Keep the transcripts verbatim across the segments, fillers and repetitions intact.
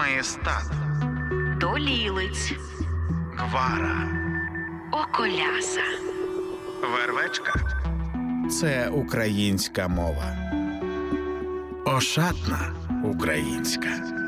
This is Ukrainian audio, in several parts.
Маєстат, Долілиць, Гвара, Околяса, Вервечка. Це українська мова. Ошатна українська.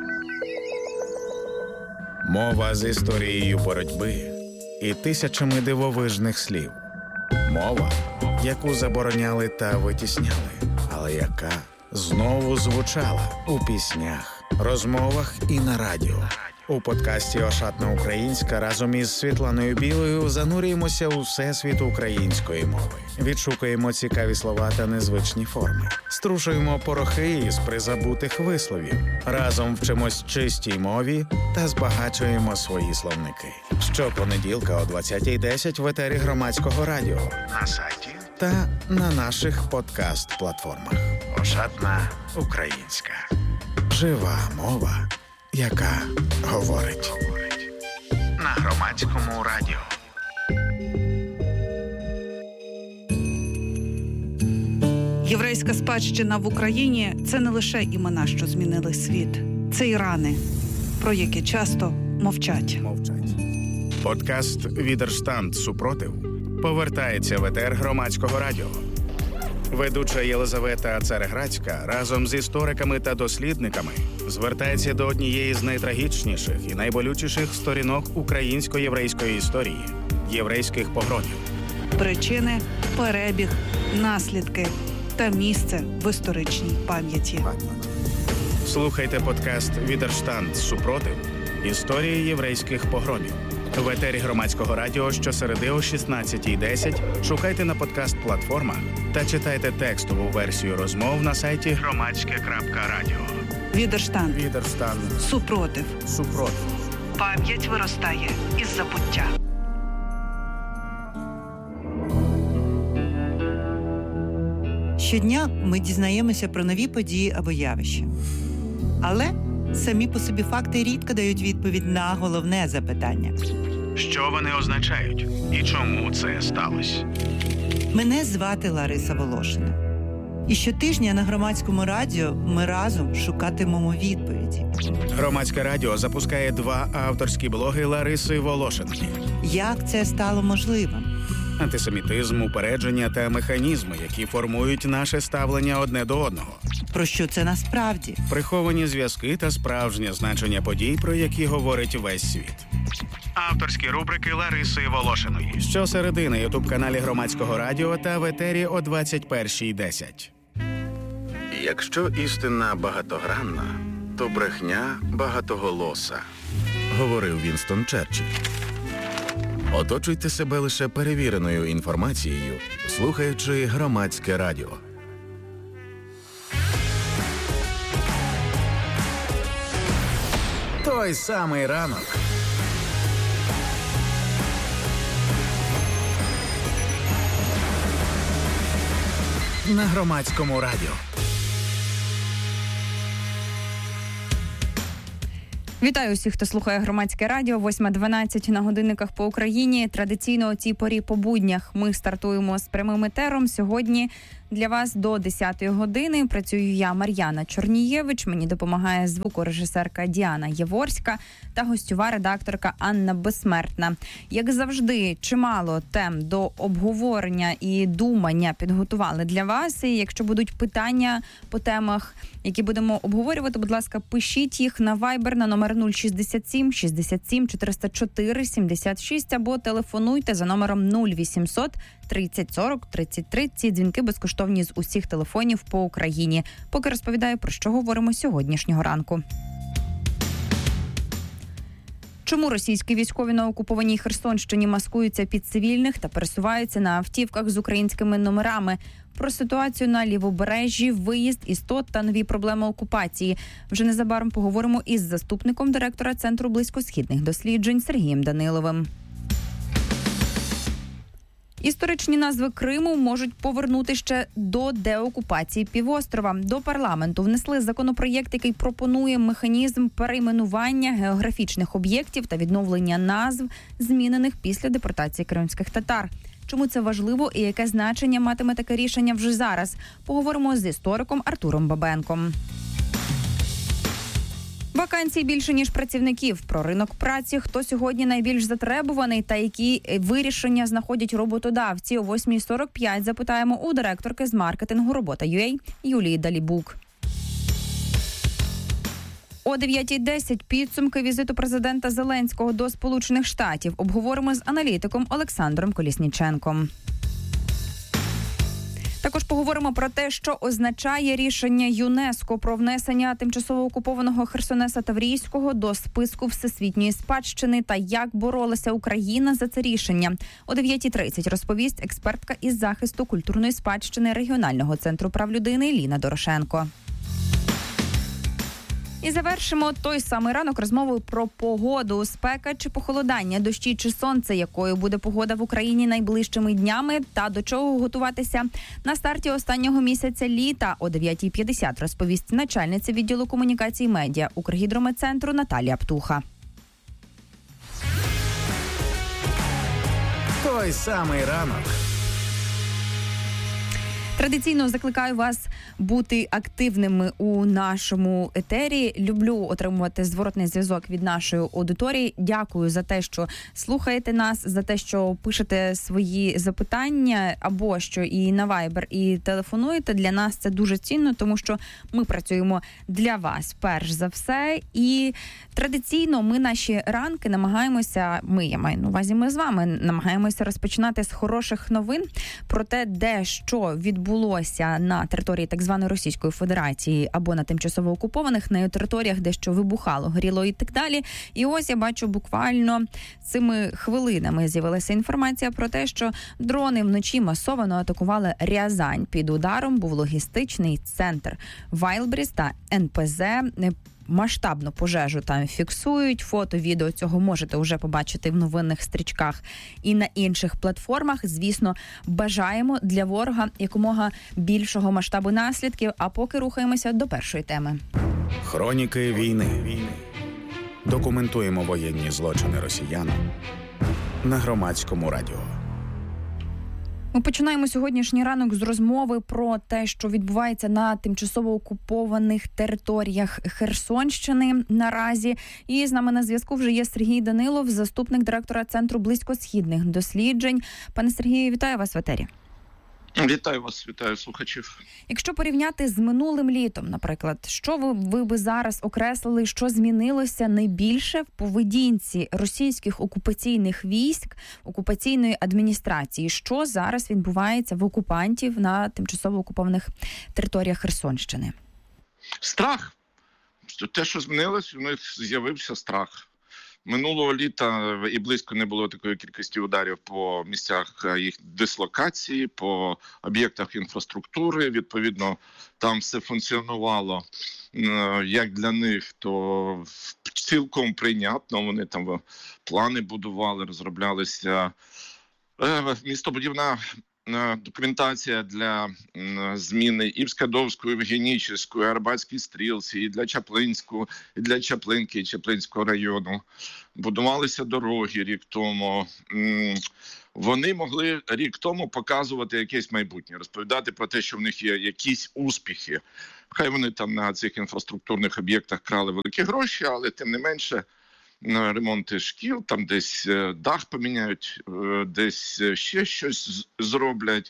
Мова з історією боротьби і тисячами дивовижних слів. Мова, яку забороняли та витісняли, але яка знову звучала у піснях, розмовах і на радіо. У подкасті «Ошатна українська» разом із Світланою Білою занурюємося у всесвіт української мови. Відшукуємо цікаві слова та незвичні форми. Струшуємо порохи із призабутих висловів. Разом вчимось чистій мові та збагачуємо свої словники. Щопонеділка о двадцятій десять в етері Громадського радіо, На сайті та на наших подкаст-платформах. «Ошатна українська». Жива мова, яка говорить. На Громадському радіо. Єврейська спадщина в Україні – це не лише імена, що змінили світ. Це і рани, про які часто мовчать. Мовчать. Подкаст «Відерштанд. Супротив» повертається в етер Громадського радіо. Ведуча Єлизавета Цареградська разом з істориками та дослідниками звертається до однієї з найтрагічніших і найболючіших сторінок українсько-єврейської історії – єврейських погромів. Причини, перебіг, наслідки та місце в історичній пам'яті. Слухайте подкаст «Відерштанд. Супротив. Історії єврейських погромів». В етері Громадського радіо щосереди о шістнадцятій десять шукайте на подкаст-платформах та читайте текстову версію розмов на сайті громадське крапка радіо. Відерштанд. Відерштанд. Супротив. Супротив. Пам'ять виростає із забуття. Щодня ми дізнаємося про нові події або явища. Але самі по собі факти рідко дають відповідь на головне запитання. Що вони означають і чому це сталося? Мене звати Лариса Волошина. І щотижня на Громадському радіо ми разом шукатимемо відповіді. Громадське радіо запускає два авторські блоги Лариси Волошиної. Як це стало можливим? Антисемітизм, упередження та механізми, які формують наше ставлення одне до одного. Про що це насправді? Приховані зв'язки та справжнє значення подій, про які говорить весь світ. Авторські рубрики Лариси Волошиної. Щосереди на ютуб-каналі Громадського радіо та в етері о двадцять першій десять. Якщо істина багатогранна, то брехня багатоголоса, говорив Вінстон Черчилль. Оточуйте себе лише перевіреною інформацією, слухаючи Громадське радіо. Той самий ранок. На Громадському радіо. Вітаю усіх, хто слухає Громадське радіо. восьма дванадцять на годинниках по Україні. Традиційно о цій порі по буднях ми стартуємо з прямим етером. Сьогодні для вас до десятої години працюю я, Мар'яна Чорнієвич. Мені допомагає звукорежисерка Діана Єворська та гостьова редакторка Анна Безсмертна. Як завжди, чимало тем до обговорення і думання підготували для вас. І якщо будуть питання по темах, які будемо обговорювати, будь ласка, пишіть їх на Viber на номер нуль шістдесят сім шістдесят сім чотириста чотири сімдесят шість або телефонуйте за номером нуль вісімсот тридцять сорок тридцять три. Ці дзвінки безкоштовні з усіх телефонів по Україні. Поки розповідаю, про що говоримо сьогоднішнього ранку. Чому російські військові на окупованій Херсонщині маскуються під цивільних та пересуваються на автівках з українськими номерами? Про ситуацію на Лівобережжі, виїзд істот та нові проблеми окупації. Вже незабаром поговоримо із заступником директора Центру близькосхідних досліджень Сергієм Даниловим. Історичні назви Криму можуть повернути ще до деокупації півострова. До парламенту внесли законопроєкт, який пропонує механізм перейменування географічних об'єктів та відновлення назв, змінених після депортації кримських татар. Чому це важливо і яке значення матиме таке рішення вже зараз? Поговоримо з істориком Артуром Бабенком. Вакансій більше, ніж працівників. Про ринок праці, хто сьогодні найбільш затребуваний та які вирішення знаходять роботодавці. О восьмій сорок п'ять запитаємо у директорки з маркетингу «Робота.ua» Юлії Далібук. О дев'ятій десять підсумки візиту президента Зеленського до Сполучених Штатів. Обговоримо з аналітиком Олександром Колісніченком. Також поговоримо про те, що означає рішення ЮНЕСКО про внесення тимчасово окупованого Херсонеса Таврійського до списку всесвітньої спадщини та як боролася Україна за це рішення. О дев'ятій тридцять розповість експертка із захисту культурної спадщини регіонального центру прав людини Ліна Дорошенко. І завершимо той самий ранок розмовою про погоду. Спека чи похолодання, дощі чи сонце, якою буде погода в Україні найближчими днями та до чого готуватися на старті останнього місяця літа. О дев'ятій п'ятдесят розповість начальниця відділу комунікацій медіа Укргідрометцентру Наталія Птуха. Той самий ранок. Традиційно закликаю вас бути активними у нашому етері. Люблю отримувати зворотний зв'язок від нашої аудиторії. Дякую за те, що слухаєте нас, за те, що пишете свої запитання або що і на Viber, і телефонуєте. Для нас це дуже цінно, тому що ми працюємо для вас перш за все. І традиційно ми наші ранки намагаємося, ми, я маю на увазі, ми з вами намагаємося розпочинати з хороших новин про те, де що відбувається булося на території так званої Російської Федерації або на тимчасово окупованих нею територіях, де що вибухало, горіло і так далі. І ось я бачу, буквально цими хвилинами з'явилася інформація про те, що дрони вночі масово атакували Рязань. Під ударом був логістичний центр Вайлбріз та ен пе зе. Масштабну пожежу там фіксують. Фото, відео цього можете вже побачити в новинних стрічках і на інших платформах. Звісно, бажаємо для ворога якомога більшого масштабу наслідків, а поки рухаємося до першої теми. Хроніки війни. Документуємо воєнні злочини росіян на Громадському радіо. Ми починаємо сьогоднішній ранок з розмови про те, що відбувається на тимчасово окупованих територіях Херсонщини наразі. І з нами на зв'язку вже є Сергій Данилов, заступник директора Центру близькосхідних досліджень. Пане Сергію, вітаю вас в етері. Вітаю вас, вітаю слухачів. Якщо порівняти з минулим літом, наприклад, що ви, ви би зараз окреслили, що змінилося найбільше в поведінці російських окупаційних військ, окупаційної адміністрації? Що зараз відбувається в окупантів на тимчасово окупованих територіях Херсонщини? Страх. Те, що змінилось, у них з'явився страх. Минулого літа і близько не було такої кількості ударів по місцях їх дислокації, по об'єктах інфраструктури. Відповідно, там все функціонувало як для них, то цілком прийнятно. Вони там плани будували, розроблялися. Містобудівна документація для зміни і в Скадовську, і в Генічеську, і Арбатській стрілці, і для Чаплинську, і для Чаплинки, і Чаплинського району. Будувалися дороги рік тому. Вони могли рік тому показувати якесь майбутнє, розповідати про те, що в них є якісь успіхи. Хай вони там на цих інфраструктурних об'єктах крали великі гроші, але тим не менше ремонти шкіл, там десь дах поміняють, десь ще щось зроблять.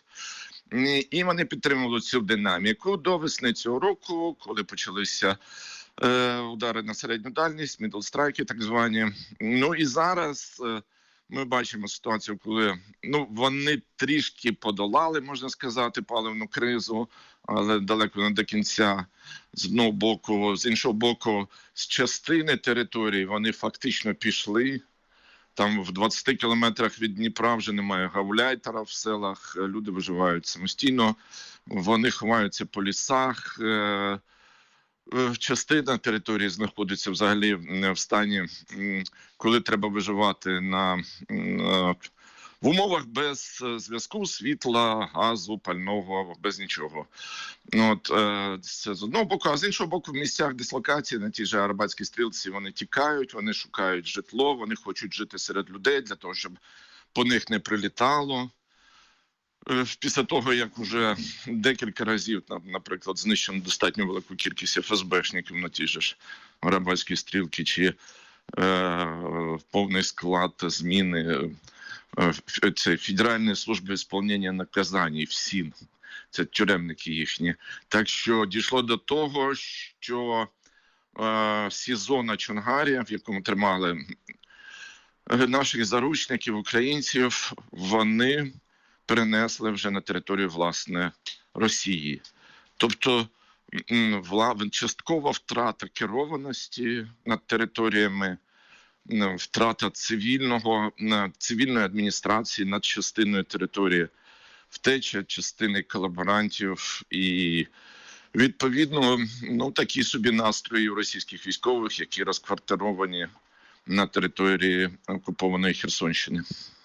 І вони підтримували цю динаміку до весни цього року, коли почалися е, удари на середню дальність, мідлстрайки так звані. Ну і зараз е, ми бачимо ситуацію, коли ну, вони трішки подолали, можна сказати, паливну кризу, але далеко не до кінця. З одного боку, з іншого боку, з частини території вони фактично пішли. Там в двадцяти кілометрах від Дніпра вже немає гауляйтера в селах, люди виживають самостійно, вони ховаються по лісах. Частина території знаходиться взагалі в стані, коли треба виживати на, в умовах без зв'язку, світла, газу, пального, без нічого. От, це з одного боку, а з іншого боку, в місцях дислокації на тій же Арбатській стрілці вони тікають, вони шукають житло, вони хочуть жити серед людей для того, щоб по них не прилітало. Після того, як вже декілька разів, наприклад, знищено достатньо велику кількість еф ес бешників на тій же ж Арабатській стрілці, чи е, повний склад зміни е, це Федеральної служби виконання наказань, ФСІН, це тюремники їхні. Так що дійшло до того, що е, СІЗО на Чонгарі, в якому тримали наших заручників, українців, вони перенесли вже на територію, власне, Росії. Тобто часткова втрата керованості над територіями, втрата цивільного, цивільної адміністрації над частиною території, втеча частини колаборантів і, відповідно, ну, такі собі настрої у російських військових, які розквартировані на території окупованої Херсонщини.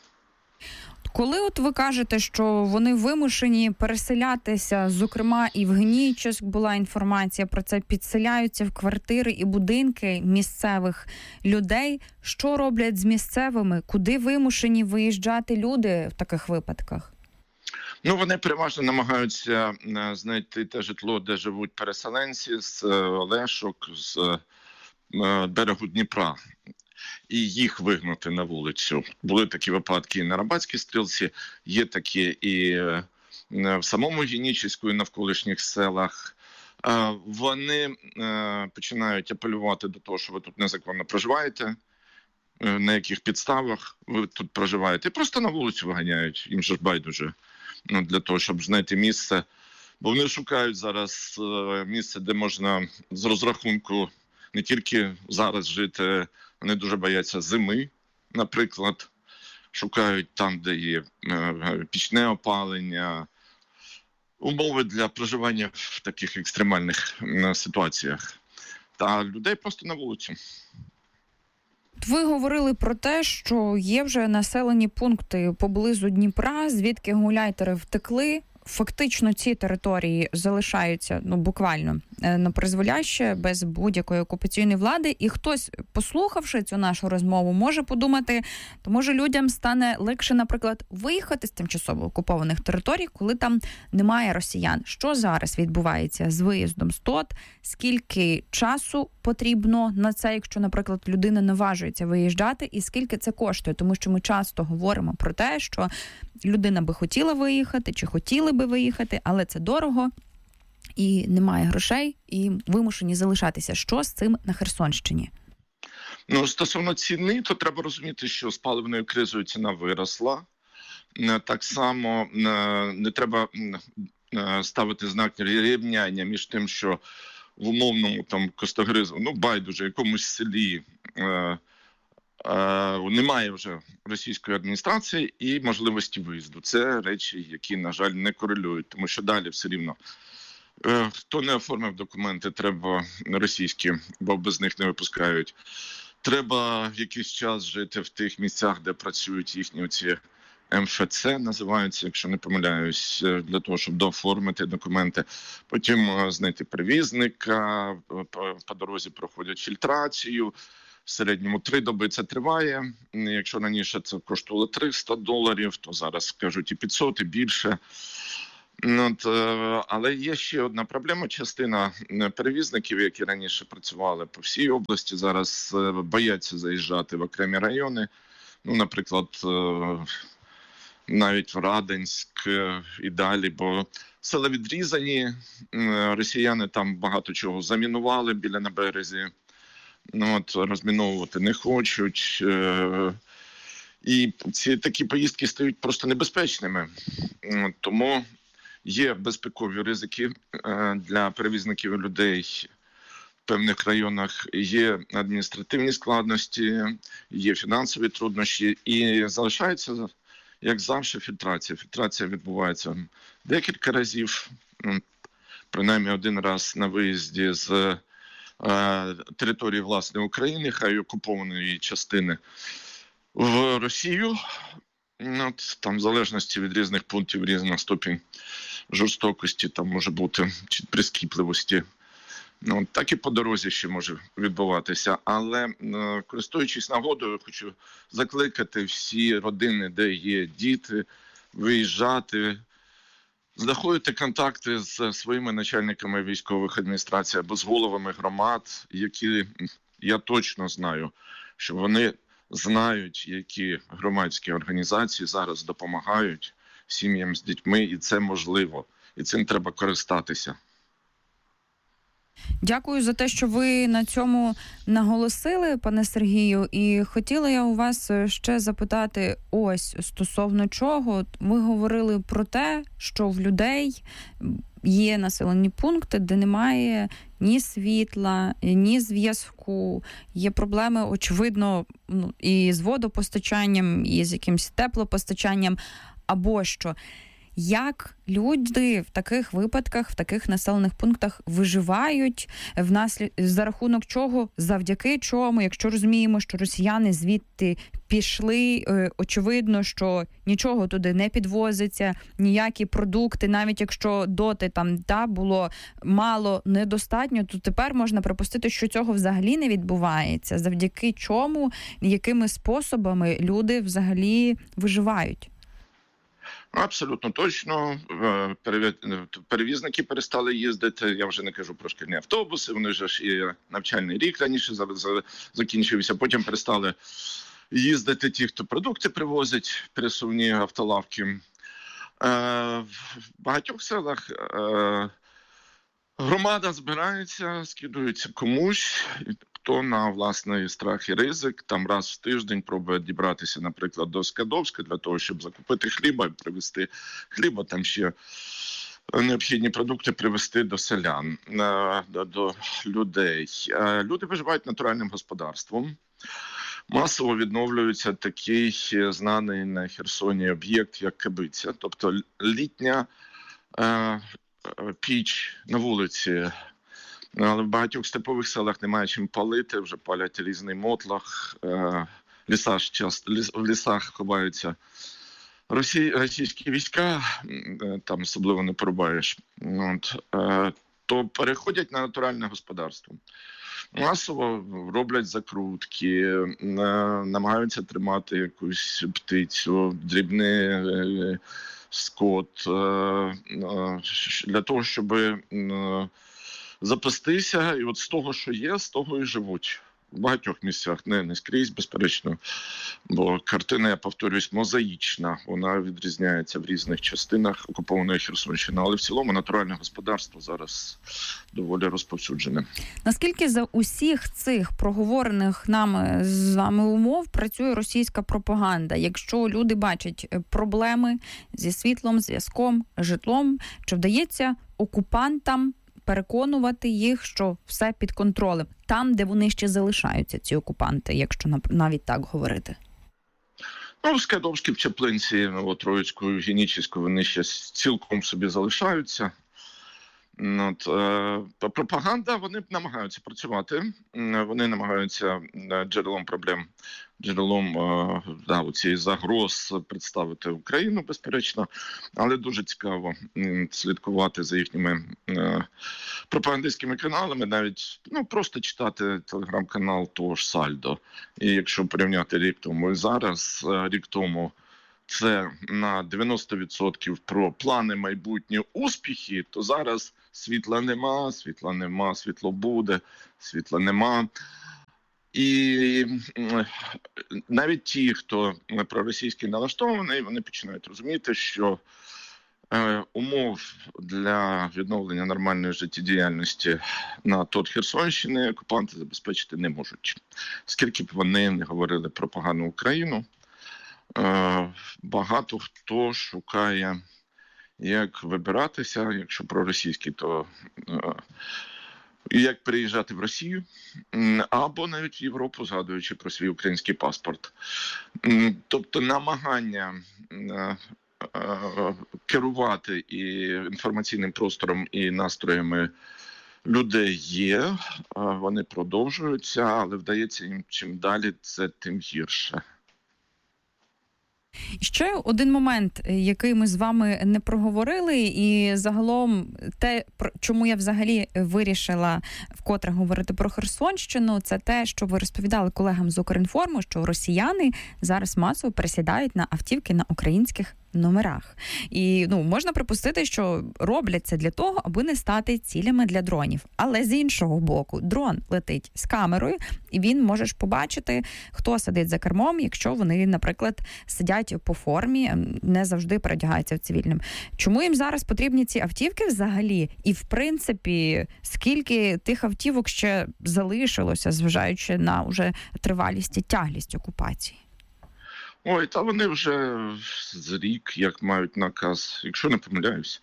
Коли от ви кажете, що вони вимушені переселятися, зокрема і в Генічеськ була інформація про це, підселяються в квартири і будинки місцевих людей, що роблять з місцевими? Куди вимушені виїжджати люди в таких випадках? Ну, вони переважно намагаються знайти те житло, де живуть переселенці, з Олешок, з берегу Дніпра, і їх вигнати на вулицю. Були такі випадки і на Арабатській стрілці, є такі і в самому Генічеську, і навколишніх селах. Вони починають апелювати до того, що ви тут незаконно проживаєте, на яких підставах ви тут проживаєте. І просто на вулицю виганяють, їм же ж байдуже, ну, для того, щоб знайти місце. Бо вони шукають зараз місце, де можна з розрахунку не тільки зараз жити, вони дуже бояться зими, наприклад, шукають там, де є пічне опалення, умови для проживання в таких екстремальних ситуаціях. Та людей просто на вулицю. Ви говорили про те, що є вже населені пункти поблизу Дніпра, звідки гауляйтери втекли. Фактично ці території залишаються, ну, буквально на призволяще, без будь-якої окупаційної влади. І хтось, послухавши цю нашу розмову, може подумати, то може людям стане легше, наприклад, виїхати з тимчасово окупованих територій, коли там немає росіян. Що зараз відбувається з виїздом з ТОТ? Скільки часу потрібно на це, якщо, наприклад, людина наважується виїжджати, і скільки це коштує? Тому що ми часто говоримо про те, що людина би хотіла виїхати, чи хотіли би виїхати, але це дорого, і немає грошей, і вимушені залишатися. Що з цим на Херсонщині? Ну, стосовно ціни, то треба розуміти, що з паливною кризою ціна виросла. Так само не треба ставити знак рівняння між тим, що в умовному там Костогризу, ну, байдуже, якомусь селі немає вже російської адміністрації і можливості виїзду. Це речі, які, на жаль, не корелюють, тому що далі все рівно хто не оформив документи, треба російські, бо без них не випускають. Треба якийсь час жити в тих місцях, де працюють їхні оці ем еф це називаються, якщо не помиляюсь, для того, щоб дооформити документи. Потім знайти перевізника, по дорозі проходять фільтрацію. В середньому три доби це триває. Якщо раніше це коштувало триста доларів, то зараз, кажуть, і п'ятсот, і більше. От, але є ще одна проблема. Частина перевізників, які раніше працювали по всій області, зараз бояться заїжджати в окремі райони. Ну, наприклад, навіть в Раденськ і далі, бо села відрізані, росіяни там багато чого замінували біля на березі. Ну, от, розміновувати не хочуть. І ці такі поїздки стають просто небезпечними. Тому є безпекові ризики для перевізників людей в певних районах, є адміністративні складності, є фінансові труднощі і залишається, як завжди, фільтрація. Фільтрація відбувається декілька разів, принаймні один раз на виїзді з території, власне, України, хай окупованої частини, в Росію. От, там в залежності від різних пунктів, різна ступінь жорстокості там може бути, чи прискіпливості. Ну, так і по дорозі ще може відбуватися. Але, користуючись нагодою, хочу закликати всі родини, де є діти, виїжджати, знаходити контакти з своїми начальниками військових адміністрацій або з головами громад, які, я точно знаю, що вони знають, які громадські організації зараз допомагають сім'ям з дітьми, і це можливо. І цим треба користатися. Дякую за те, що ви на цьому наголосили, пане Сергію. І хотіла я у вас ще запитати ось стосовно чого. Ви говорили про те, що в людей є населені пункти, де немає ні світла, ні зв'язку. Є проблеми, очевидно, ну, і з водопостачанням, і з якимось теплопостачанням, або що. Як люди в таких випадках, в таких населених пунктах виживають, внаслід... за рахунок чого, завдяки чому, якщо розуміємо, що росіяни звідти пішли, очевидно, що нічого туди не підвозиться, ніякі продукти, навіть якщо доти там та, було мало, недостатньо, то тепер можна припустити, що цього взагалі не відбувається. Завдяки чому, якими способами люди взагалі виживають? Абсолютно точно. Перевізники перестали їздити. Я вже не кажу про шкільні автобуси. Вони вже ж і навчальний рік раніше закінчився. Потім перестали їздити ті, хто продукти привозять, пересувні автолавки. В багатьох селах громада збирається, скидується комусь, хто на власний страх і ризик там раз в тиждень пробує дібратися, наприклад, до Скадовська для того, щоб закупити хліба і привезти хліба, там ще необхідні продукти привезти до селян, до, до людей. Люди виживають натуральним господарством. Масово відновлюється такий знаний на Херсоні об'єкт, як Кибиця, тобто літня е, піч на вулиці. Але в багатьох степових селах немає чим палити, вже палять різний мотлах, е, ліса ж часто, ліс, в лісах ховаються росій, російські війська, е, там особливо не порубаєш, от, е, то переходять на натуральне господарство. Масово роблять закрутки, е, намагаються тримати якусь птицю, дрібний е, скот, е, е, для того, щоб е, запастися, і от з того, що є, з того і живуть. В багатьох місцях, не, не скрізь, безперечно, бо картина, я повторюсь, мозаїчна. Вона відрізняється в різних частинах окупованої Херсонщини, але в цілому натуральне господарство зараз доволі розповсюджене. Наскільки за усіх цих проговорених нами з вами умов працює російська пропаганда? Якщо люди бачать проблеми зі світлом, зв'язком, житлом, чи вдається окупантам переконувати їх, що все під контролем, там, де вони ще залишаються, ці окупанти, якщо навіть так говорити? Ну, в Скадовській, в Чаплинці, Новотроїцьку, Генічеську вони ще цілком собі залишаються. От, е, пропаганда, вони намагаються працювати, вони намагаються джерелом проблем, джерелом е, да, у цієї загроз представити Україну, безперечно, але дуже цікаво м, слідкувати за їхніми е, пропагандистськими каналами, навіть ну, просто читати телеграм-канал того ж Сальдо. І якщо порівняти рік тому і зараз, е, рік тому це на дев'яносто відсотків про плани майбутні успіхи, то зараз світла нема, світла нема, світло буде, світла нема. І навіть ті, хто проросійський налаштований, вони починають розуміти, що е, умов для відновлення нормальної життєдіяльності на тот Херсонщини окупанти забезпечити не можуть. Скільки б вони не говорили про погану Україну, е, багато хто шукає, як вибиратися, якщо проросійський, то е, як переїжджати в Росію, або навіть в Європу, згадуючи про свій український паспорт. Тобто намагання керувати і інформаційним простором, і настроями людей є, вони продовжуються, але вдається їм чим далі, це тим гірше. Ще один момент, який ми з вами не проговорили, і загалом те, чому я взагалі вирішила вкотре говорити про Херсонщину, це те, що ви розповідали колегам з Укрінформу, що росіяни зараз масово пересідають на автівки на українських номерах. І ну, можна припустити, що роблять це для того, аби не стати цілями для дронів. Але з іншого боку, дрон летить з камерою, і він можеш побачити, хто сидить за кермом, якщо вони, наприклад, сидять по формі, не завжди передягаються в цивільному. Чому їм зараз потрібні ці автівки взагалі? І, в принципі, скільки тих автівок ще залишилося, зважаючи на уже тривалість і тяглість окупації? Ой, та вони вже з рік, як мають наказ, якщо не помиляюсь,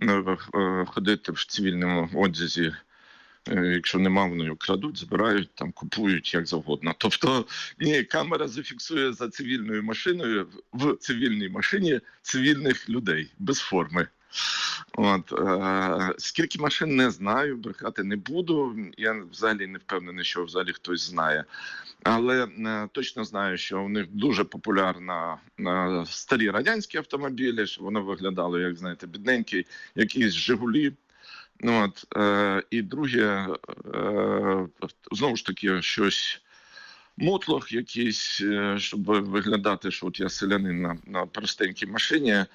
ходити в цивільному одязі. Якщо нема, вони його крадуть, збирають, там, купують, як завгодно. Тобто, ні, камера зафіксує за цивільною машиною в цивільній машині цивільних людей, без форми. От, е- скільки машин, не знаю, брехати не буду. Я взагалі не впевнений, що взагалі хтось знає. Але е- точно знаю, що у них дуже популярна е- старі радянські автомобілі, щоб воно виглядало, як, знаєте, бідненький, якісь «Жигулі». Ну, от, е, і друге, е, знову ж таки, щось, мотлох якийсь, е, щоб виглядати, що от я селянин на, на простенькій машині е,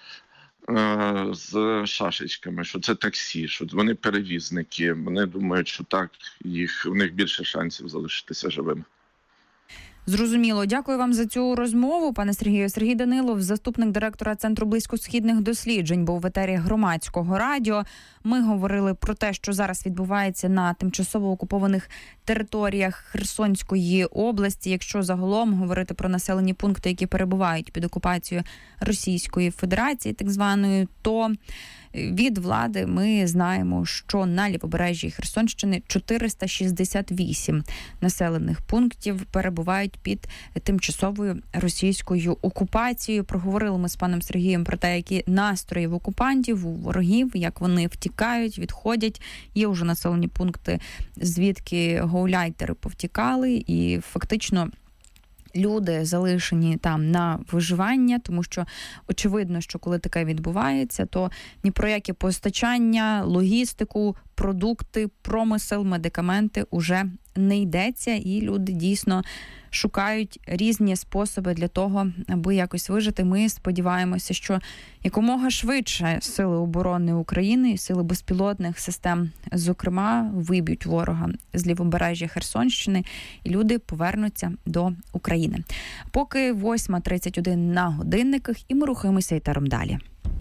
з шашечками, що це таксі, що вони перевізники. Вони думають, що так, їх, у них більше шансів залишитися живими. Зрозуміло. Дякую вам за цю розмову, пане Сергію. Сергій Данилов, заступник директора Центру близькосхідних досліджень, був в етері Громадського радіо. Ми говорили про те, що зараз відбувається на тимчасово окупованих територіях Херсонської області. Якщо загалом говорити про населені пункти, які перебувають під окупацією Російської Федерації, так званої, то від влади ми знаємо, що на лівобережжі Херсонщини чотириста шістдесят вісім населених пунктів перебувають під тимчасовою російською окупацією. Проговорили ми з паном Сергієм про те, які настрої в окупантів, у ворогів, як вони втікають, відходять. Є вже населені пункти, звідки гауляйтери повтікали, і фактично люди залишені там на виживання, тому що очевидно, що коли таке відбувається, то ні про які постачання, логістику, продукти, промисел, медикаменти уже не йдеться, і люди дійсно шукають різні способи для того, аби якось вижити. Ми сподіваємося, що якомога швидше сили оборони України і сили безпілотних систем, зокрема, виб'ють ворога з лівобережжя Херсонщини, і люди повернуться до України. Поки восьма тридцять один на годинниках, і ми рухаємося етером далі.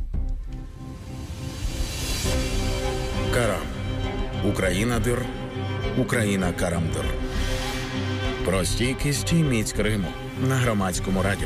Карам. Україна-дир. Україна-Карам-дир. Про стійкість і міць Криму на Громадському радіо.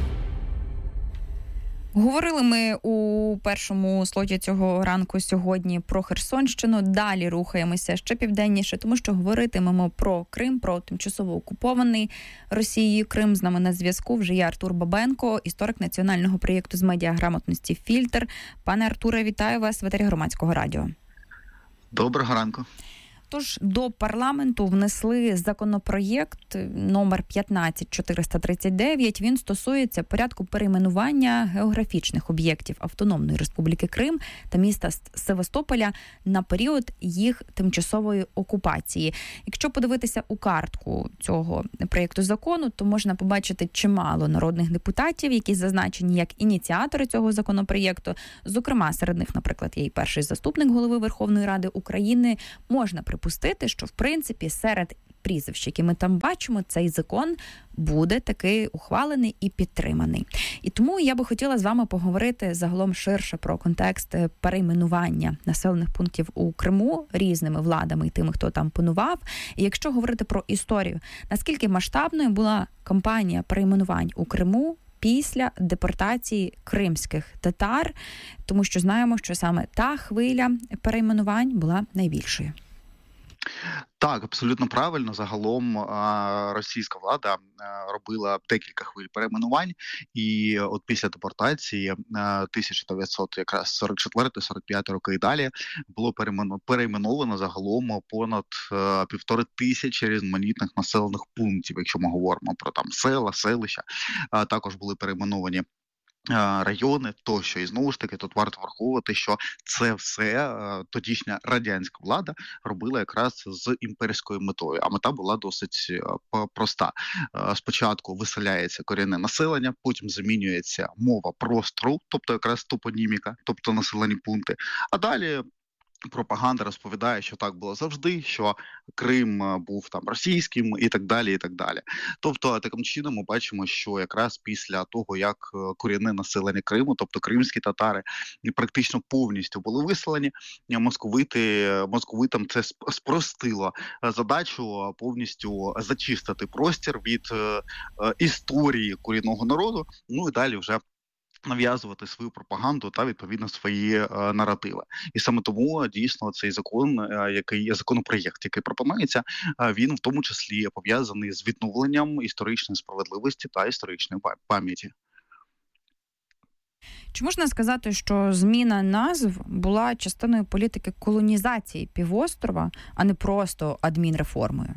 Говорили ми у першому слоті цього ранку сьогодні про Херсонщину. Далі рухаємося ще південніше, тому що говоритимемо про Крим, про тимчасово окупований Росією Крим. З нами на зв'язку вже є Артур Бабенко, історик національного проєкту з медіаграмотності «Фільтр». Пане Артуре, вітаю вас в етері Громадського радіо. Доброго ранку. Тож до парламенту внесли законопроєкт номер п'ятнадцять чотириста тридцять дев'ять. Він стосується порядку перейменування географічних об'єктів Автономної Республіки Крим та міста Севастополя на період їх тимчасової окупації. Якщо подивитися у картку цього проєкту закону, то можна побачити чимало народних депутатів, які зазначені як ініціатори цього законопроєкту. Зокрема, серед них, наприклад, є і перший заступник голови Верховної Ради України. Можна припустити, що, в принципі, серед прізвищ, які ми там бачимо, цей закон буде таки ухвалений і підтриманий. І тому я би хотіла з вами поговорити загалом ширше про контекст перейменування населених пунктів у Криму різними владами і тими, хто там панував. І якщо говорити про історію, наскільки масштабною була кампанія перейменувань у Криму після депортації кримських татар, тому що знаємо, що саме та хвиля перейменувань була найбільшою. Так, абсолютно правильно. Загалом російська влада робила декілька хвиль перейменувань, і от після депортації тисяча дев'ятсот сорок четвертий сорок п'ятий роки і далі було перейменовано загалом понад півтори тисячі різноманітних населених пунктів, якщо ми говоримо про там села, селища. Також були перейменовані райони тощо. І знову ж таки тут варто враховувати, що це все тодішня радянська влада робила якраз з імперською метою, а мета була досить проста. Спочатку виселяється корінне населення, потім замінюється мова простору, тобто якраз топоніміка, тобто населені пункти, а далі пропаганда розповідає, що так було завжди, що Крим був там російським і так далі, і так далі. Тобто, таким чином ми бачимо, що якраз після того, як корінне населення Криму, тобто кримські татари, практично повністю були виселені, московити, московитам це спростило задачу повністю зачистити простір від е, історії корінного народу, ну і далі вже нав'язувати свою пропаганду та відповідно свої е, наративи. І саме тому дійсно цей закон, е, який законопроєкт, який пропонується, е, він в тому числі пов'язаний з відновленням історичної справедливості та історичної пам'яті. Чи можна сказати, що зміна назв була частиною політики колонізації півострова, а не просто адмінреформою?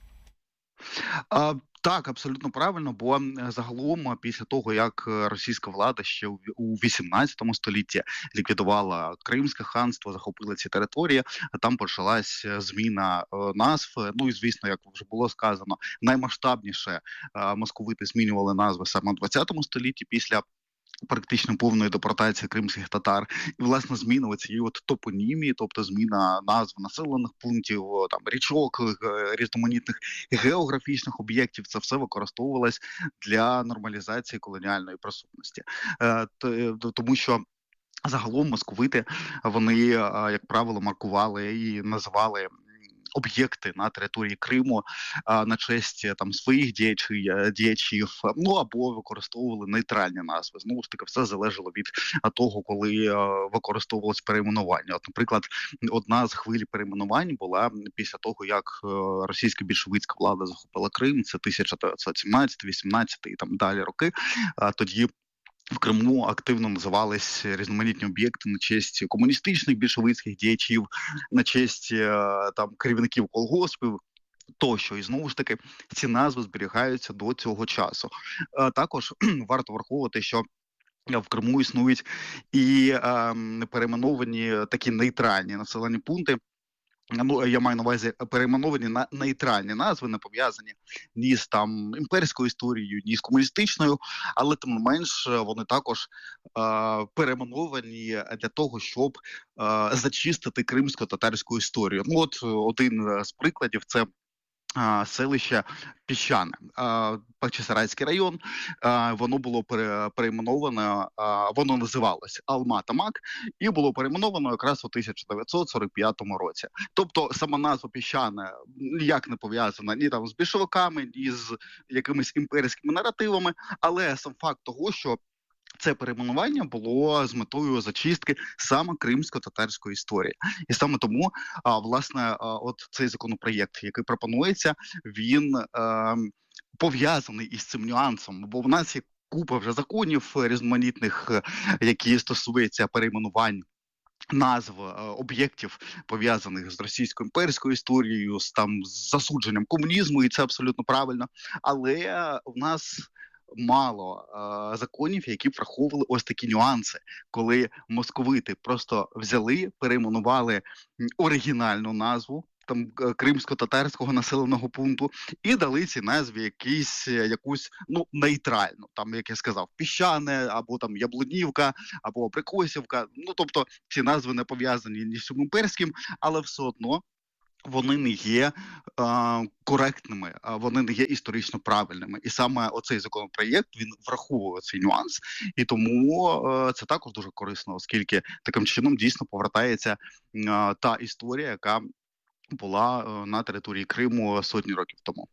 А... Так, абсолютно правильно, бо загалом після того, як російська влада ще у вісімнадцятому столітті ліквідувала Кримське ханство, захопила ці території, там почалась зміна назв. Ну і, звісно, як вже було сказано, наймасштабніше московити змінювали назви саме у двадцятому столітті після практично повної депортації кримських татар. І, власне, зміна цієї от топонімії, тобто зміна назв населених пунктів, там, річок, різноманітних географічних об'єктів, це все використовувалось для нормалізації колоніальної присутності. Е, тому що загалом московити, вони, як правило, маркували і називали об'єкти на території Криму а, на честь там своїх діячів, діячів, ну або використовували нейтральні назви. Знову ж таки, все залежало від того, коли а, використовувалось перейменування. От, наприклад, одна з хвиль перейменувань була після того, як а, російська більшовицька влада захопила Крим, це тисяча дев'ятсот сімнадцятий, вісімнадцятий і там далі роки. А, тоді в Криму активно називались різноманітні об'єкти на честь комуністичних більшовицьких діячів, на честь там керівників колгоспів тощо. І знову ж таки ці назви зберігаються до цього часу. Також варто враховувати, що в Криму існують і е, перейменовані такі нейтральні населені пункти. Ну, я маю на увазі перейменовані на нейтральні назви, не пов'язані ні з там імперською історією, ні з комуністичною, але тим не менш вони також е, перейменовані для того, щоб е, зачистити кримсько-татарську історію. Ну, от один з прикладів – це Uh, селище Піщане, uh, Бахчисарайський район, uh, воно було пере, перейменовано, uh, воно називалось Алма-Тамак і було перейменовано якраз у тисяча дев'ятсот сорок п'ятому році. Тобто сама назва Піщане ніяк не пов'язана ні там з більшовиками, ні з якимись імперськими наративами, але сам факт того, що це перейменування було з метою зачистки саме кримсько-татарської історії. І саме тому, а, власне, а, от цей законопроєкт, який пропонується, він а, пов'язаний із цим нюансом, бо в нас є купа вже законів різноманітних, які стосуються перейменувань назв об'єктів, пов'язаних з російською імперською історією, з там з засудженням комунізму, і це абсолютно правильно. Але у нас мало е, законів, які враховували ось такі нюанси, коли московити просто взяли, перейменували оригінальну назву там кримсько-татарського населеного пункту і дали цій назві якісь, якусь, ну, нейтральну, там, як я сказав, Піщане, або там Яблунівка, або Абрикосівка. Ну, тобто ці назви не пов'язані ні з імперським, але все одно вони не є е, коректними, вони не є історично правильними. І саме оцей законопроєкт, він враховує цей нюанс, і тому е, це також дуже корисно, оскільки таким чином дійсно повертається е, та історія, яка була е, на території Криму сотні років тому.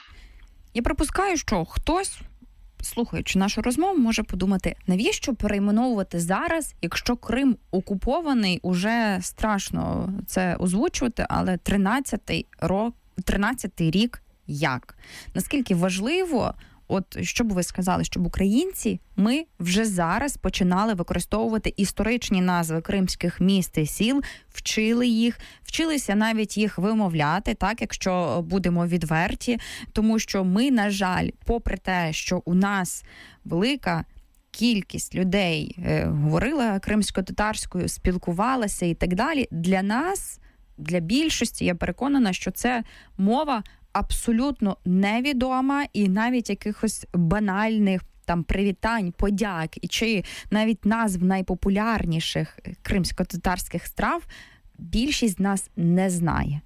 Я припускаю, що хтось, слухаючи нашу розмову, може подумати, навіщо перейменовувати зараз, якщо Крим окупований, уже страшно це озвучувати, але тринадцятий рок, тринадцятий рік як? Наскільки важливо, от що б ви сказали, щоб українці, ми вже зараз починали використовувати історичні назви кримських міст і сіл, вчили їх, вчилися навіть їх вимовляти, так, якщо будемо відверті, тому що ми, на жаль, попри те, що у нас велика кількість людей е, говорила кримсько-татарською, спілкувалася і так далі, для нас, для більшості, я переконана, що це мова абсолютно невідома, і навіть якихось банальних там привітань, подяк і чи навіть назв найпопулярніших кримсько-татарських страв більшість з нас не знає.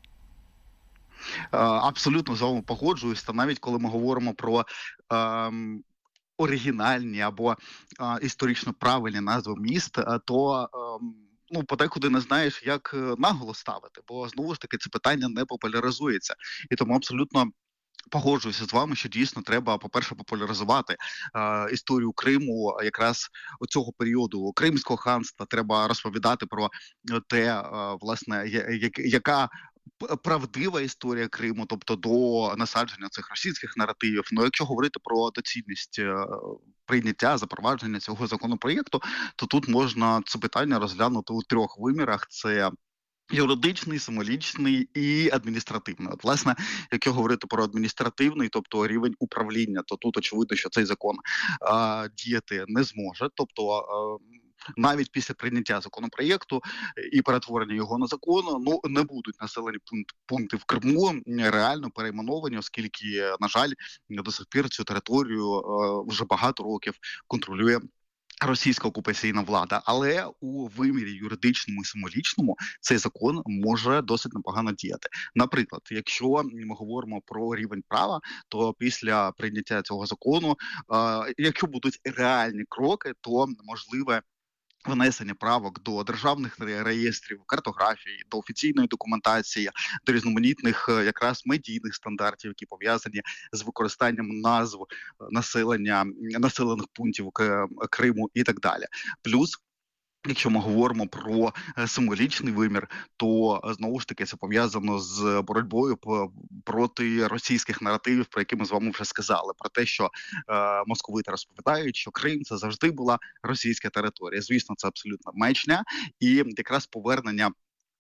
Абсолютно з вами погоджуюсь. Та навіть коли ми говоримо про ем, оригінальні або е, історично правильні назви міст, то ем, ну, подекуди не знаєш, як наголос ставити, бо, знову ж таки, це питання не популяризується. І тому абсолютно погоджуюся з вами, що дійсно треба, по-перше, популяризувати е, історію Криму, якраз цього періоду Кримського ханства. Треба розповідати про те, е, власне, я, яка правдива історія Криму, тобто до насадження цих російських наративів. Ну, якщо говорити про доцільність е, прийняття, запровадження цього законопроєкту, то тут можна це питання розглянути у трьох вимірах. Це юридичний, символічний і адміністративний. От, власне, якщо говорити про адміністративний, тобто рівень управління, то тут очевидно, що цей закон а, діяти не зможе. Тобто а, навіть після прийняття законопроєкту і перетворення його на закон, ну, не будуть населені пункти, пункти в Криму реально перейменовані, оскільки, на жаль, до сих пір цю територію а, вже багато років контролює російська окупаційна влада, але у вимірі юридичному і символічному цей закон може досить непогано діяти. Наприклад, якщо ми говоримо про рівень права, то після прийняття цього закону, е- якщо будуть реальні кроки, то можливе внесення правок до державних реєстрів, картографії, до офіційної документації, до різноманітних якраз медійних стандартів, які пов'язані з використанням назв населення, населених пунктів Криму і так далі. Плюс, якщо ми говоримо про символічний вимір, то, знову ж таки, це пов'язано з боротьбою проти російських наративів, про які ми з вами вже сказали. Про те, що е, московити розповідають, що Крим – це завжди була російська територія. Звісно, це абсолютно маячня. І якраз повернення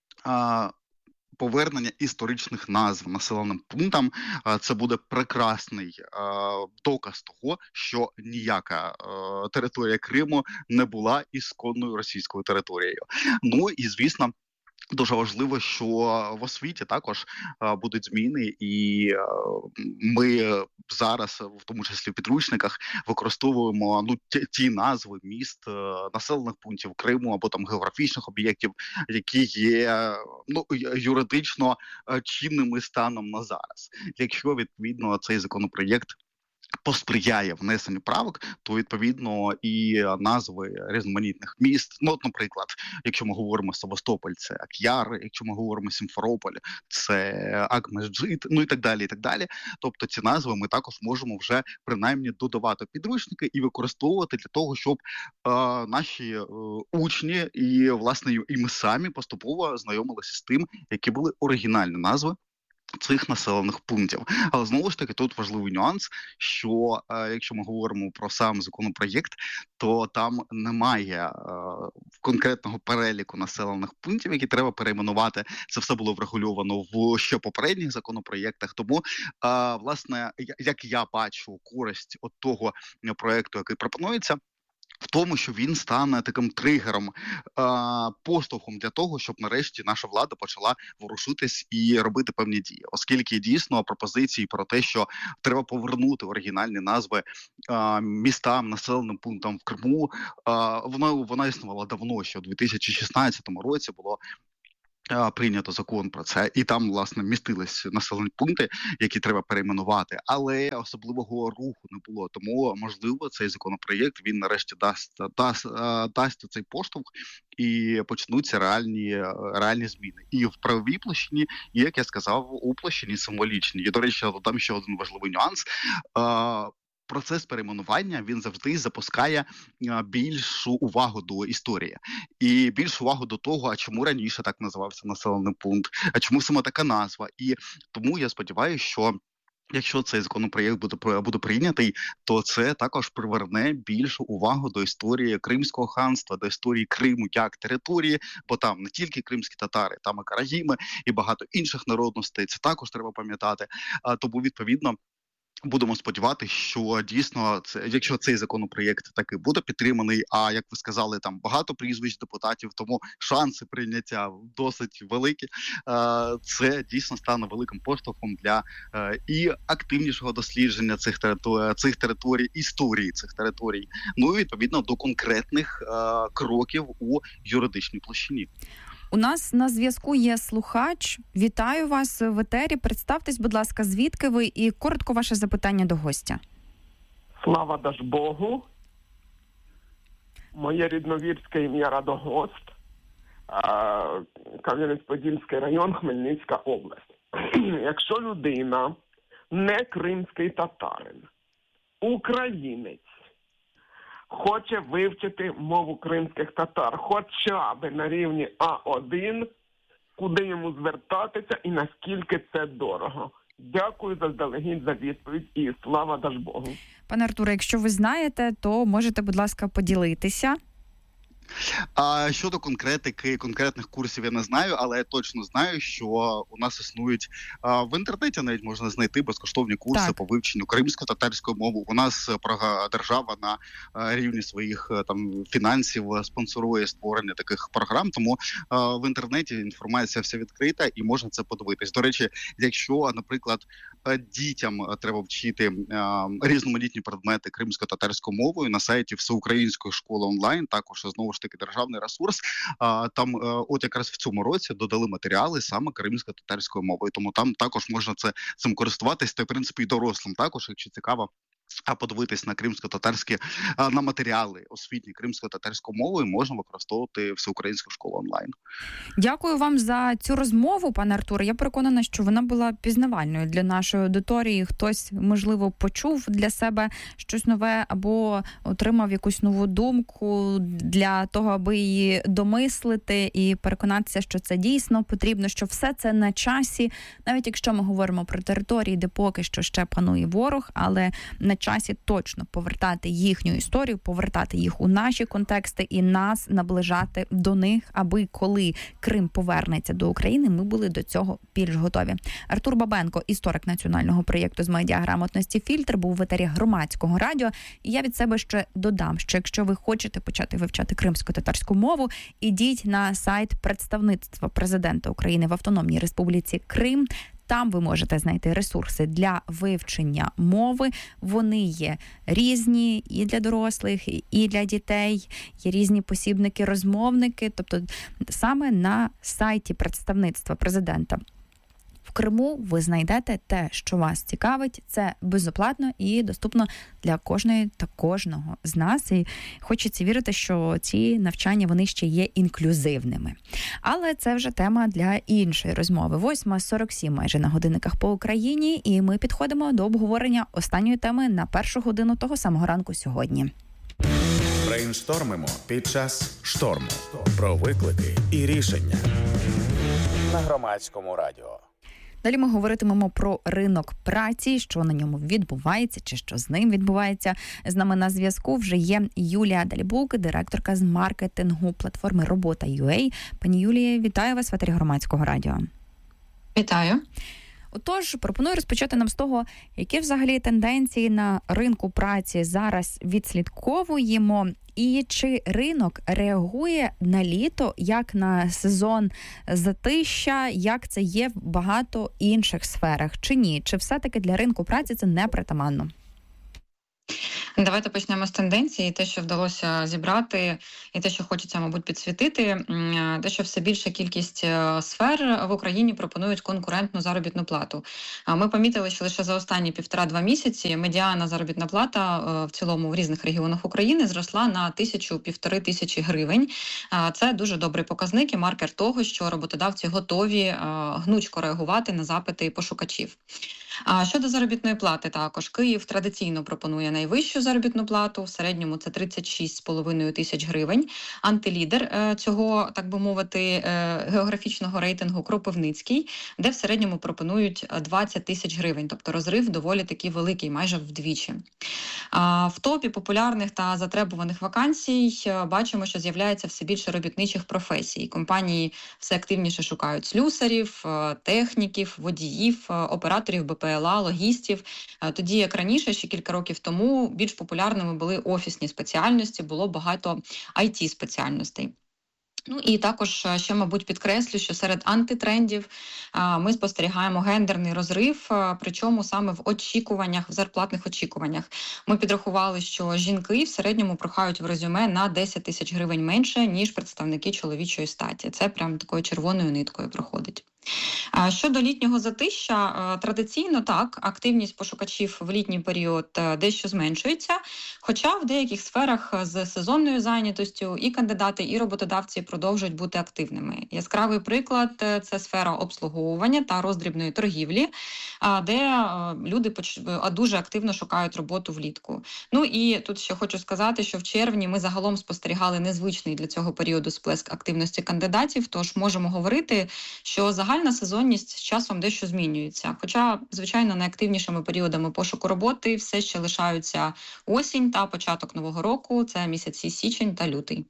е, Повернення історичних назв населеним пунктам – це буде прекрасний е, доказ того, що ніяка е, територія Криму не була ісконною російською територією. Ну і, звісно, дуже важливо, що в освіті також а, будуть зміни, і а, ми зараз, в тому числі в підручниках, використовуємо ну ті, ті назви міст, а, населених пунктів Криму або там географічних об'єктів, які є ну юридично чинними станом на зараз. Якщо відповідно цей законопроєкт посприяє внесенню правок, то, відповідно, і назви різноманітних міст, ну, от, наприклад, якщо ми говоримо Севастополь, це Ак'яр, якщо ми говоримо Сімферополь, це Акмеджит, ну і так далі, і так далі. Тобто ці назви ми також можемо вже принаймні додавати в підручники і використовувати для того, щоб е, наші е, учні і, власне, і ми самі поступово знайомилися з тим, які були оригінальні назви цих населених пунктів. Але, знову ж таки, тут важливий нюанс, що е, якщо ми говоримо про сам законопроєкт, то там немає е, конкретного переліку населених пунктів, які треба перейменувати. Це все було врегульовано в ще попередніх законопроєктах. Тому, е, власне, як я бачу користь от того проєкту, який пропонується, в тому, що він стане таким тригером, поштовхом для того, щоб нарешті наша влада почала ворушитись і робити певні дії. Оскільки дійсно пропозиції про те, що треба повернути оригінальні назви містам, населеним пунктам в Криму, вона, вона існувала давно, ще у дві тисячі шістнадцятому році було прийнято закон про це, і там, власне, містились населені пункти, які треба перейменувати, але особливого руху не було. Тому, можливо, цей законопроєкт, він нарешті дасть, дасть, дасть цей поштовх і почнуться реальні, реальні зміни. І в правовій площині, і, як я сказав, у площині символічній. І, до речі, там ще один важливий нюанс. Процес перейменування, він завжди запускає більшу увагу до історії. І більшу увагу до того, а чому раніше так називався населений пункт, а чому саме така назва. І тому я сподіваюся, що якщо цей законопроєкт буде, буде прийнятий, то це також приверне більшу увагу до історії Кримського ханства, до історії Криму як території, бо там не тільки кримські татари, там і караїми, і багато інших народностей. Це також треба пам'ятати. Тому, відповідно, Будемо сподіватися, що дійсно це, якщо цей законопроєкт таки буде підтриманий, а як ви сказали, там багато прізвищ депутатів, тому шанси прийняття досить великі. Це дійсно стане великим поштовхом для і активнішого дослідження цих територій, цих територій, історії цих територій. Ну і відповідно до конкретних кроків у юридичній площині. У нас на зв'язку є слухач. Вітаю вас в етері. Представтесь, будь ласка, звідки ви і коротко ваше запитання до гостя. Слава Дажбогу. Моє рідновірське ім'я Радогост. Кам'янець-Подільський район, Хмельницька область. Якщо людина не кримський татарин, українець, хоче вивчити мову кримських татар хоча б на рівні А один, куди йому звертатися і наскільки це дорого. Дякую заздалегідь за відповідь і слава Дажбогу. Пане Артуре, якщо ви знаєте, то можете, будь ласка, поділитися. А щодо конкретики, конкретних курсів я не знаю, але я точно знаю, що у нас існують а, в інтернеті, навіть можна знайти безкоштовні курси так. по вивченню кримсько-татарської мови. У нас Прага держава на а, рівні своїх там фінансів спонсорує створення таких програм, тому а, в інтернеті інформація вся відкрита і можна це подивитись. До речі, якщо, наприклад, дітям треба вчити а, різноманітні предмети кримсько-татарською мовою, на сайті Всеукраїнської школи онлайн, також знову ж таки державний ресурс, а, там а, от якраз в цьому році додали матеріали саме кримсько-татарською мовою, тому там також можна це цим користуватись, та в принципі і дорослим також, якщо цікаво, а подивитись на кримсько-татарські, на матеріали освітні кримсько-татарською мовою можна використовувати Всеукраїнську школу онлайн. Дякую вам за цю розмову, пане Артуре. Я переконана, що вона була пізнавальною для нашої аудиторії. Хтось, можливо, почув для себе щось нове або отримав якусь нову думку для того, аби її домислити і переконатися, що це дійсно потрібно, що все це на часі, навіть якщо ми говоримо про території, де поки що ще панує ворог, але на часі точно повертати їхню історію, повертати їх у наші контексти і нас наближати до них, аби коли Крим повернеться до України, ми були до цього більш готові. Артур Бабенко, історик національного проєкту з медіаграмотності «Фільтр», був в етері Громадського радіо. І я від себе ще додам, що якщо ви хочете почати вивчати кримсько-татарську мову, ідіть на сайт представництва президента України в Автономній Республіці Крим. Там ви можете знайти ресурси для вивчення мови. Вони є різні і для дорослих, і для дітей. Є різні посібники-розмовники. Тобто саме на сайті представництва президента в Криму ви знайдете те, що вас цікавить. Це безоплатно і доступно для кожної та кожного з нас. І хочеться вірити, що ці навчання, вони ще є інклюзивними. Але це вже тема для іншої розмови. восьма сорок сім майже на годинниках по Україні. І ми підходимо до обговорення останньої теми на першу годину того самого ранку сьогодні. Брейнштормимо під час шторму. Про виклики і рішення. На Громадському радіо. Далі ми говоритимемо про ринок праці, що на ньому відбувається, чи що з ним відбувається. З нами на зв'язку вже є Юлія Далібук, директорка з маркетингу платформи Робота.ua. Пані Юлія, вітаю вас в етері Громадського радіо. Вітаю. Отож, пропоную розпочати нам з того, які взагалі тенденції на ринку праці зараз відслідковуємо, і чи ринок реагує на літо як на сезон затища, як це є в багато інших сферах, чи ні? Чи все-таки для ринку праці це не притаманно? Давайте почнемо з тенденції. Те, що вдалося зібрати, і те, що хочеться, мабуть, підсвітити, те, що все більша кількість сфер в Україні пропонують конкурентну заробітну плату. Ми помітили, що лише за останні півтора-два місяці медіана заробітна плата в цілому в різних регіонах України зросла на тисячу-півтори тисячі гривень. Це дуже добрий показник і маркер того, що роботодавці готові гнучко реагувати на запити пошукачів. А щодо заробітної плати також, Київ традиційно пропонує найвищу заробітну плату, в середньому це тридцять шість з половиною тисяч гривень. Антилідер цього, так би мовити, географічного рейтингу Кропивницький, де в середньому пропонують двадцять тисяч гривень, тобто розрив доволі таки великий, майже вдвічі. А в топі популярних та затребуваних вакансій бачимо, що з'являється все більше робітничих професій. Компанії все активніше шукають слюсарів, техніків, водіїв, операторів БПЛА, БПЛА, логістів. Тоді, як раніше, ще кілька років тому, більш популярними були офісні спеціальності, було багато ай ті-спеціальностей. Ну і також ще, мабуть, підкреслю, що серед антитрендів ми спостерігаємо гендерний розрив, причому саме в очікуваннях, в зарплатних очікуваннях. Ми підрахували, що жінки в середньому прохають в резюме на десять тисяч гривень менше, ніж представники чоловічої статі. Це прям такою червоною ниткою проходить. Щодо літнього затища, традиційно так, активність пошукачів в літній період дещо зменшується, хоча в деяких сферах з сезонною зайнятостю і кандидати, і роботодавці продовжують бути активними. Яскравий приклад – це сфера обслуговування та роздрібної торгівлі, де люди дуже активно шукають роботу влітку. Ну і тут ще хочу сказати, що в червні ми загалом спостерігали незвичний для цього періоду сплеск активності кандидатів, тож можемо говорити, що загальна Загальна сезонність з часом дещо змінюється. Хоча, звичайно, найактивнішими періодами пошуку роботи все ще лишаються осінь та початок нового року, це місяці січень та лютий.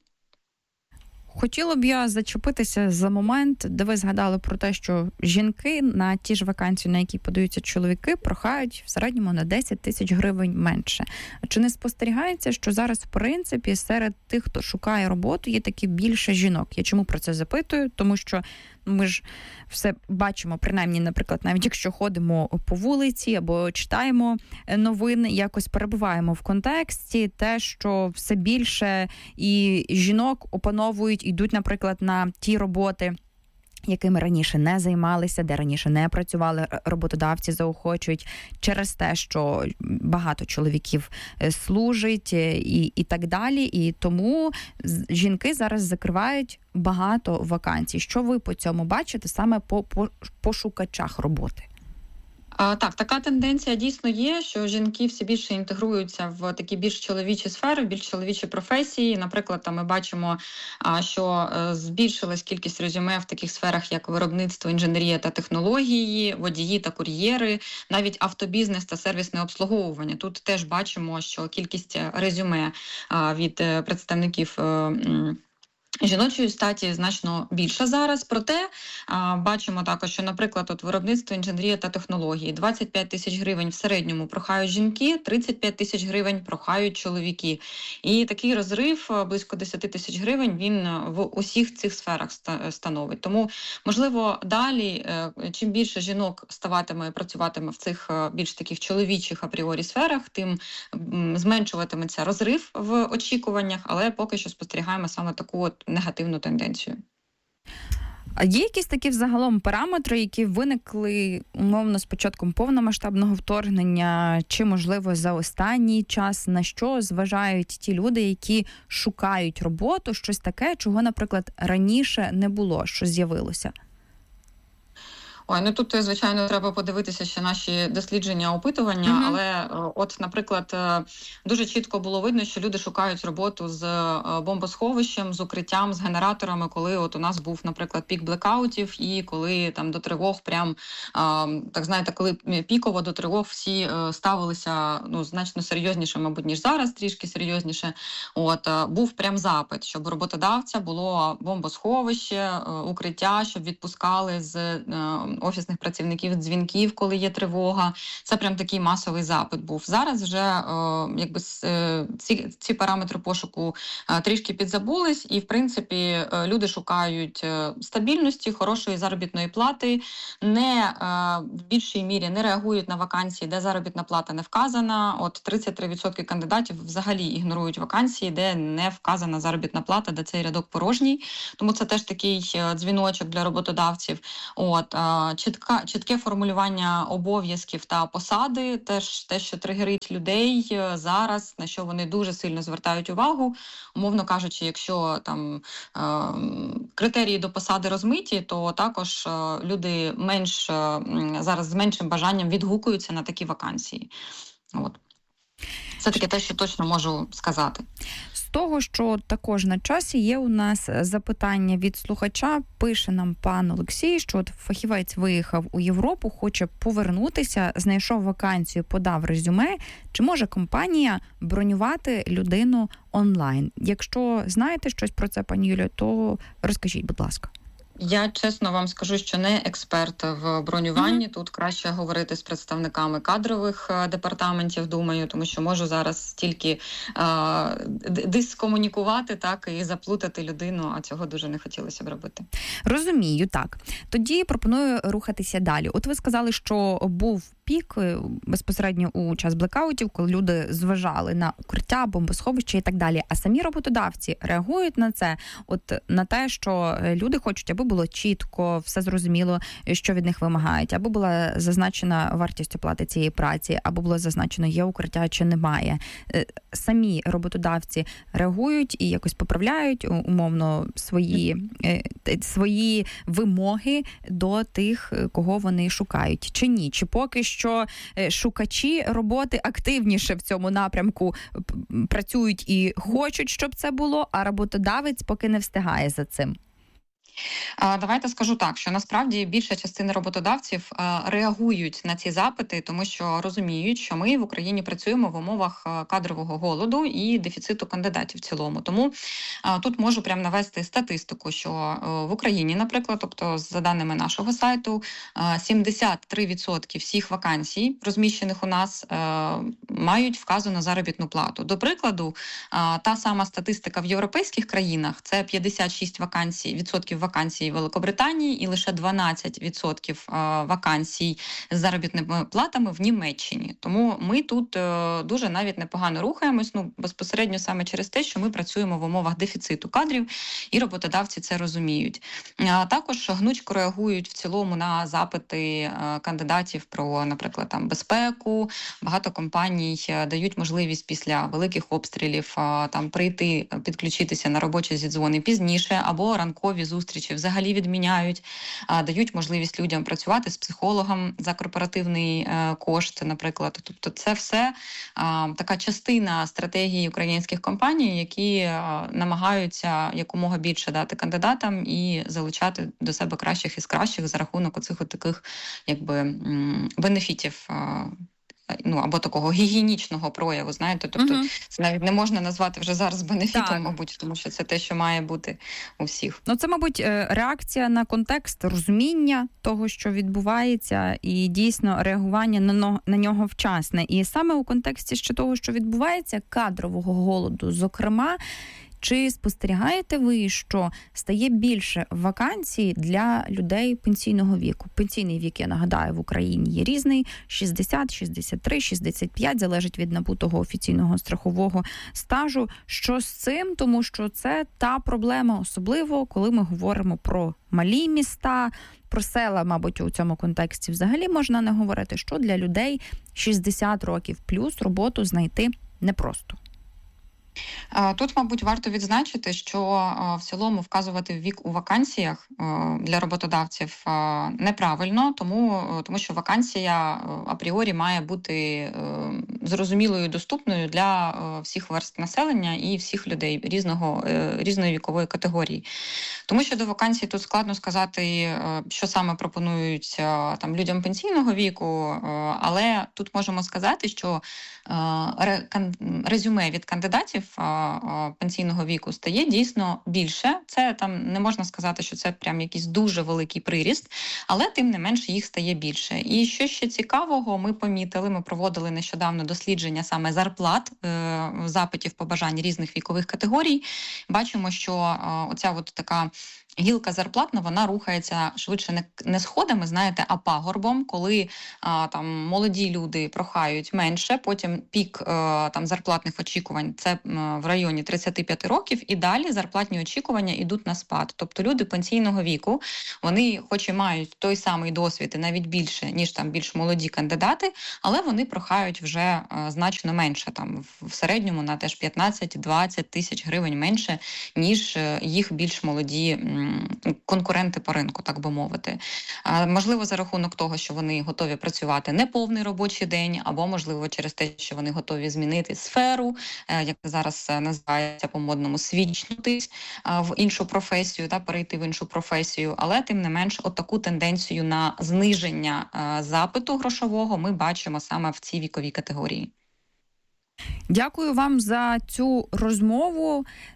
Хотіла б я зачепитися за момент, де ви згадали про те, що жінки на ті ж вакансії, на які подаються чоловіки, прохають в середньому на десять тисяч гривень менше. Чи не спостерігається, що зараз, в принципі, серед тих, хто шукає роботу, є таки більше жінок? Я чому про це запитую? Тому що ми ж все бачимо, принаймні, наприклад, навіть якщо ходимо по вулиці або читаємо новини, якось перебуваємо в контексті те, що все більше і жінок опановують, йдуть, наприклад, на ті роботи, якими раніше не займалися, де раніше не працювали, роботодавці заохочують через те, що багато чоловіків служить і, і так далі. І тому жінки зараз закривають багато вакансій. Що ви по цьому бачите саме по, по пошукачах роботи? Так, така тенденція дійсно є, що жінки все більше інтегруються в такі більш чоловічі сфери, більш чоловічі професії. Наприклад, там ми бачимо, що збільшилась кількість резюме в таких сферах, як виробництво, інженерія та технології, водії та кур'єри, навіть автобізнес та сервісне обслуговування. Тут теж бачимо, що кількість резюме від представників жіночої статі значно більше зараз, проте а, бачимо також, що, наприклад, от виробництво, інженерія та технології двадцять п'ять тисяч гривень в середньому прохають жінки, тридцять п'ять тисяч гривень прохають чоловіки. І такий розрив близько десять тисяч гривень він в усіх цих сферах становить. Тому, можливо, далі, чим більше жінок ставатиме, працюватиме в цих більш таких чоловічих апріорі сферах, тим зменшуватиметься розрив в очікуваннях, але поки що спостерігаємо саме таку от негативну тенденцію. А є якісь такі взагалом параметри, які виникли, умовно, з початком повномасштабного вторгнення, чи, можливо, за останній час, на що зважають ті люди, які шукають роботу, щось таке, чого, наприклад, раніше не було, що з'явилося? Ой, ну тут, звичайно, треба подивитися ще наші дослідження, опитування, mm-hmm. але от, наприклад, дуже чітко було видно, що люди шукають роботу з бомбосховищем, з укриттям, з генераторами, коли от у нас був, наприклад, пік блекаутів і коли там до тривог прям, так знаєте, коли піково до тривог всі ставилися, ну, значно серйозніше, мабуть, ніж зараз, трішки серйозніше. От, був прям запит, щоб у роботодавця було бомбосховище, укриття, щоб відпускали з офісних працівників дзвінків, коли є тривога. Це прям такий масовий запит був. Зараз вже е, якби е, ці, ці параметри пошуку е, трішки підзабулись, і в принципі е, люди шукають е, стабільності, хорошої заробітної плати, не е, в більшій мірі не реагують на вакансії, де заробітна плата не вказана. От тридцять три відсотки кандидатів взагалі ігнорують вакансії, де не вказана заробітна плата, де цей рядок порожній. Тому це теж такий дзвіночок для роботодавців. От, е, Чітка, чітке формулювання обов'язків та посади, теж те, що тригерить людей зараз, на що вони дуже сильно звертають увагу. Умовно кажучи, якщо там е, критерії до посади розмиті, то також е, люди менш е, зараз з меншим бажанням відгукуються на такі вакансії. От. Це таке те, що точно можу сказати. З того, що також на часі є у нас запитання від слухача, пише нам пан Олексій, що от фахівець виїхав у Європу, хоче повернутися, знайшов вакансію, подав резюме. Чи може компанія бронювати людину онлайн? Якщо знаєте щось про це, пані Юлію, то розкажіть, будь ласка. Я чесно вам скажу, що не експерт в бронюванні. Mm-hmm. Тут краще говорити з представниками кадрових департаментів, думаю, тому що можу зараз тільки а, дискомунікувати, так, і заплутати людину, а цього дуже не хотілося б робити. Розумію, так. Тоді пропоную рухатися далі. От ви сказали, що був пік безпосередньо у час блекаутів, коли люди зважали на укриття, бомбосховища і так далі. А самі роботодавці реагують на це, от на те, що люди хочуть, аби було чітко, все зрозуміло, що від них вимагають, аби була зазначена вартість оплати цієї праці, або було зазначено, є укриття чи немає. Самі роботодавці реагують і якось поправляють умовно свої, свої вимоги до тих, кого вони шукають. Чи ні? Чи поки що шукачі роботи активніше в цьому напрямку працюють і хочуть, щоб це було, а роботодавець поки не встигає за цим? Давайте скажу так, що насправді більша частина роботодавців реагують на ці запити, тому що розуміють, що ми в Україні працюємо в умовах кадрового голоду і дефіциту кандидатів в цілому. Тому тут можу прямо навести статистику, що в Україні, наприклад, тобто за даними нашого сайту, сімдесят три відсотки всіх вакансій, розміщених у нас, мають вказану заробітну плату. До прикладу, та сама статистика в європейських країнах – це п'ятдесят шість вакансій, відсотків вакансій в Великобританії і лише дванадцять відсотків вакансій з заробітними платами в Німеччині. Тому ми тут дуже навіть непогано рухаємось, ну, безпосередньо саме через те, що ми працюємо в умовах дефіциту кадрів, і роботодавці це розуміють. А також гнучко реагують в цілому на запити кандидатів про, наприклад, там безпеку. Багато компаній дають можливість після великих обстрілів там прийти, підключитися на робочі зідзвони пізніше, або ранкові зустрічі взагалі відміняють, дають можливість людям працювати з психологом за корпоративний кошт, наприклад. Тобто це все така частина стратегії українських компаній, які намагаються якомога більше дати кандидатам і залучати до себе кращих із кращих за рахунок оцих от таких, якби, бенефітів, ну, або такого гігієнічного прояву, знаєте, тобто uh-huh. це навіть не можна назвати вже зараз бенефітом, так. мабуть, тому що це те, що має бути у всіх. Ну, це, мабуть, реакція на контекст, розуміння того, що відбувається, і дійсно реагування на, на нього вчасне. І саме у контексті ще того, що відбувається, кадрового голоду, зокрема, чи спостерігаєте ви, що стає більше вакансій для людей пенсійного віку? Пенсійний вік, я нагадаю, в Україні є різний – шістдесят, шістдесят три, шістдесят п'ять, залежить від набутого офіційного страхового стажу. Що з цим? Тому що це та проблема, особливо, коли ми говоримо про малі міста, про села, мабуть, у цьому контексті взагалі можна не говорити, що для людей шістдесят років плюс роботу знайти непросто. Тут, мабуть, варто відзначити, що в цілому вказувати вік у вакансіях для роботодавців неправильно, тому, тому що вакансія апріорі має бути зрозумілою і доступною для всіх верств населення і всіх людей різного, різної вікової категорії. Тому що до вакансій тут складно сказати, що саме пропонують там людям пенсійного віку, але тут можемо сказати, що резюме від кандидатів пенсійного віку стає дійсно більше. Це там не можна сказати, що це прям якийсь дуже великий приріст, але тим не менше їх стає більше. І що ще цікавого, ми помітили, ми проводили нещодавно дослідження саме зарплат, запитів побажань різних вікових категорій. Бачимо, що оця от така гілка зарплатна, вона рухається швидше не, не сходами, знаєте, а пагорбом, коли а, там молоді люди прохають менше, потім пік а, там зарплатних очікувань, це а, в районі тридцять п'ять років, і далі зарплатні очікування йдуть на спад. Тобто люди пенсійного віку, вони хоч і мають той самий досвід, і навіть більше, ніж там більш молоді кандидати, але вони прохають вже а, значно менше, там в середньому на теж п'ятнадцять-двадцять тисяч гривень менше, ніж їх більш молоді конкуренти по ринку, так би мовити. Можливо, за рахунок того, що вони готові працювати неповний робочий день, або, можливо, через те, що вони готові змінити сферу, як зараз називається по-модному, свідчнутись в іншу професію, та перейти в іншу професію. Але, тим не менш, от таку тенденцію на зниження запиту грошового ми бачимо саме в цій віковій категорії. Дякую вам за цю розмову.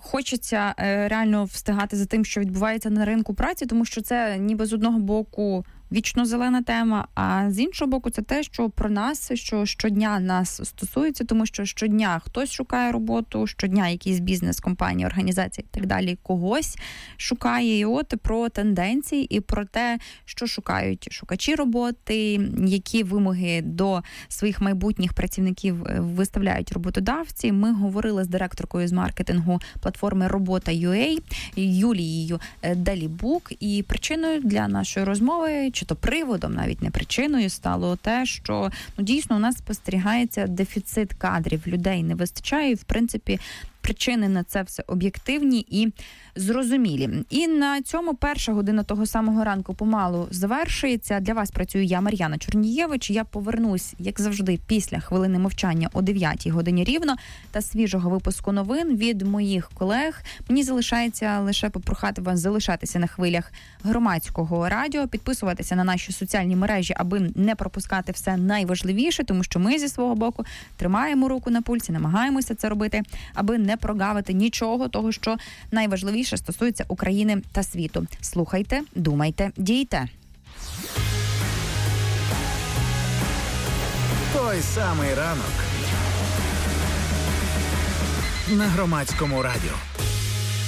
хочеться е, реально встигати за тим, що відбувається на ринку праці, тому що це ніби з одного боку вічно зелена тема, а з іншого боку це те, що про нас, що щодня нас стосується, тому що щодня хтось шукає роботу, щодня якийсь бізнес, компанія, організація і так далі когось шукає. І от про тенденції і про те, що шукають шукачі роботи, які вимоги до своїх майбутніх працівників виставляють роботодавці. Ми говорили з директоркою з маркетингу платформи Робота.ua Юлією Далібук, і причиною для нашої розмови, чи то приводом, навіть не причиною, стало те, що ну, дійсно у нас спостерігається дефіцит кадрів, людей не вистачає, і в принципі причини на це все об'єктивні і зрозумілі. І на цьому перша година того самого ранку помалу завершується. Для вас працюю я, Мар'яна Чорнієвич. Я повернусь, як завжди, після хвилини мовчання о дев'ятій годині рівно та свіжого випуску новин від моїх колег. Мені залишається лише попрохати вас залишатися на хвилях Громадського радіо, підписуватися на наші соціальні мережі, аби не пропускати все найважливіше, тому що ми зі свого боку тримаємо руку на пульсі, намагаємося це робити, аби не прогавити нічого того, що найважливіше стосується України та світу. Слухайте, думайте, дійте. Той самий ранок на Громадському радіо.